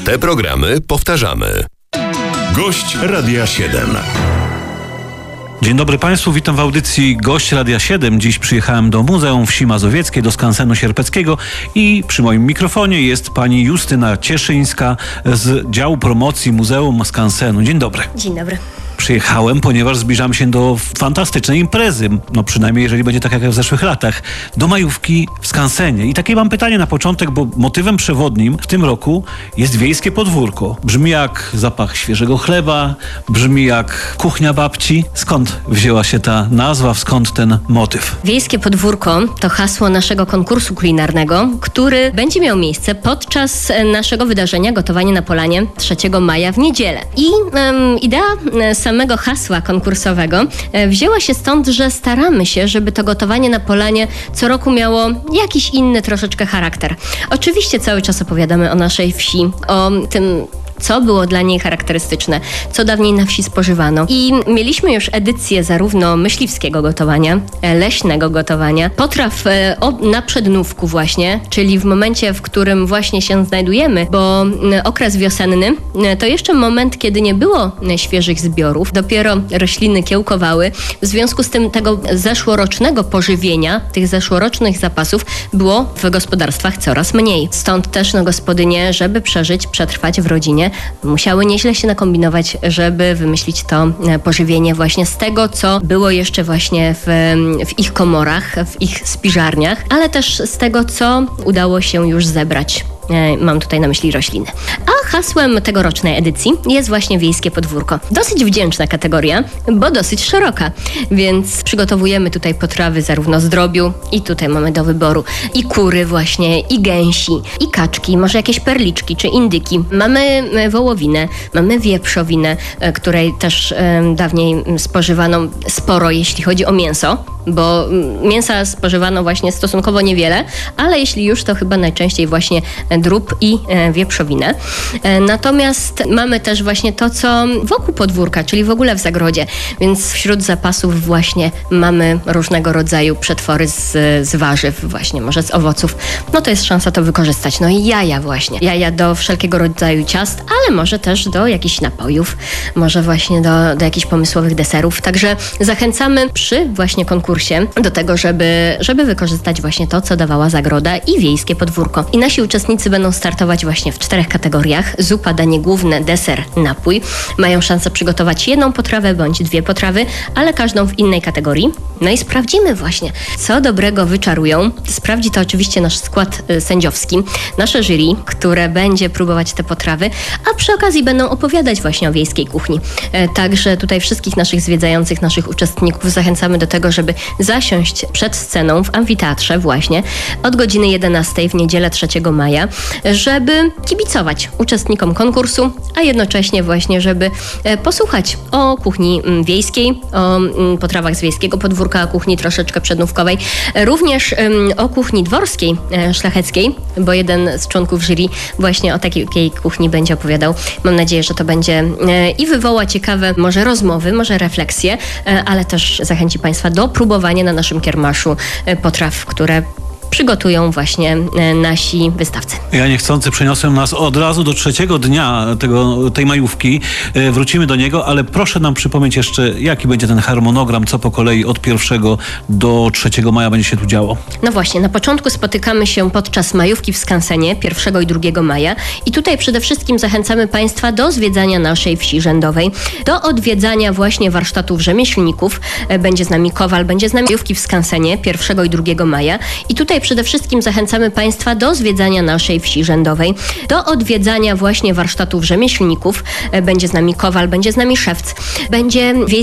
Te programy powtarzamy. Gość Radia 7. Dzień dobry Państwu, witam w audycji Gość Radia 7. Dziś przyjechałem do Muzeum Wsi Mazowieckiej, do skansenu sierpeckiego i przy moim mikrofonie jest pani Justyna Cieszyńska z działu promocji Muzeum Skansenu. Dzień dobry. Dzień dobry. Przyjechałem, ponieważ zbliżam się do fantastycznej imprezy, no przynajmniej jeżeli będzie tak jak w zeszłych latach, do majówki w skansenie. I takie mam pytanie na początek, bo motywem przewodnim w tym roku jest wiejskie podwórko. Brzmi jak zapach świeżego chleba, brzmi jak kuchnia babci. Skąd wzięła się ta nazwa, skąd ten motyw? Wiejskie podwórko to hasło naszego konkursu kulinarnego, który będzie miał miejsce podczas naszego wydarzenia Gotowanie na Polanie 3 maja w niedzielę. I idea samego hasła konkursowego wzięła się stąd, że staramy się, żeby to gotowanie na polanie co roku miało jakiś inny troszeczkę charakter. Oczywiście cały czas opowiadamy o naszej wsi, o tym, co było dla niej charakterystyczne, co dawniej na wsi spożywano. I mieliśmy już edycję zarówno myśliwskiego gotowania, leśnego gotowania, potraw na przednówku właśnie, czyli w momencie, w którym właśnie się znajdujemy, bo okres wiosenny to jeszcze moment, kiedy nie było świeżych zbiorów, dopiero rośliny kiełkowały. W związku z tym tego zeszłorocznego pożywienia, tych zeszłorocznych zapasów było w gospodarstwach coraz mniej. Stąd też gospodynie, żeby przeżyć, przetrwać w rodzinie, musiały nieźle się nakombinować, żeby wymyślić to pożywienie właśnie z tego, co było jeszcze właśnie w ich komorach, w ich spiżarniach, ale też z tego, co udało się już zebrać. Mam tutaj na myśli rośliny. A hasłem tegorocznej edycji jest właśnie wiejskie podwórko. Dosyć wdzięczna kategoria, bo dosyć szeroka, więc przygotowujemy tutaj potrawy zarówno z drobiu i tutaj mamy do wyboru i kury właśnie, i gęsi, i kaczki, może jakieś perliczki czy indyki. Mamy wołowinę, mamy wieprzowinę, której też dawniej spożywano sporo, jeśli chodzi o mięso, bo mięsa spożywano właśnie stosunkowo niewiele, ale jeśli już, to chyba najczęściej właśnie drób i wieprzowinę. Natomiast mamy też właśnie to, co wokół podwórka, czyli w ogóle w zagrodzie, więc wśród zapasów właśnie mamy różnego rodzaju przetwory z warzyw, właśnie może z owoców. No to jest szansa to wykorzystać. No i jaja właśnie. Jaja do wszelkiego rodzaju ciast, ale może też do jakichś napojów, może właśnie do jakichś pomysłowych deserów. Także zachęcamy przy właśnie konkursie do tego, żeby wykorzystać właśnie to, co dawała zagroda i wiejskie podwórko. I nasi uczestnicy będą startować właśnie w 4 kategoriach. Zupa, danie główne, deser, napój. Mają szansę przygotować jedną potrawę bądź 2 potrawy, ale każdą w innej kategorii. No i sprawdzimy właśnie, co dobrego wyczarują. Sprawdzi to oczywiście nasz skład sędziowski, nasze jury, które będzie próbować te potrawy, a przy okazji będą opowiadać właśnie o wiejskiej kuchni. Także tutaj wszystkich naszych zwiedzających, naszych uczestników zachęcamy do tego, żeby zasiąść przed sceną w amfiteatrze właśnie od godziny 11 w niedzielę 3 maja, żeby kibicować uczestnikom konkursu, a jednocześnie właśnie, żeby posłuchać o kuchni wiejskiej, o potrawach z wiejskiego podwórka, o kuchni troszeczkę przednówkowej, również o kuchni dworskiej, szlacheckiej, bo jeden z członków jury właśnie o takiej kuchni będzie opowiadał. Mam nadzieję, że to będzie i wywoła ciekawe może rozmowy, może refleksje, ale też zachęci Państwa do próbowania na naszym kiermaszu potraw, które przygotują właśnie nasi wystawcy. Ja niechcący przeniosłem nas od razu do 3 dnia tej majówki. Wrócimy do niego, ale proszę nam przypomnieć jeszcze, jaki będzie ten harmonogram, co po kolei od 1 do 3 maja będzie się tu działo. No właśnie, na początku spotykamy się podczas majówki w skansenie 1 i 2 maja i tutaj przede wszystkim zachęcamy Państwa do zwiedzania naszej wsi rzędowej, do odwiedzania właśnie warsztatów rzemieślników. Będzie z nami kowal, będzie z nami majówki w skansenie 1 i 2 maja i tutaj przede wszystkim zachęcamy Państwa do zwiedzania naszej wsi rzędowej, do odwiedzania właśnie warsztatów rzemieślników. Będzie z nami kowal, będzie z nami szewc, będzie